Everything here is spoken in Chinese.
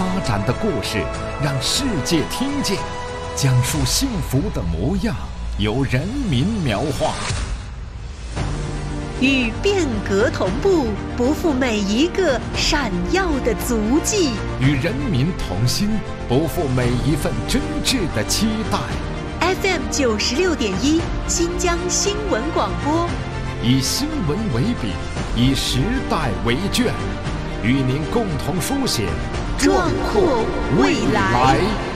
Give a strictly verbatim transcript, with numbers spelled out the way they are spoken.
发展的故事，让世界听见，讲述幸福的模样，由人民描画。 与变革同步，不负每一个闪耀的足迹； 与人民同心，不负每一份真挚的期待。 F M 九十六点一，新疆新闻广播， 以新闻为笔，以时代为卷，与您共同书写壮阔未来。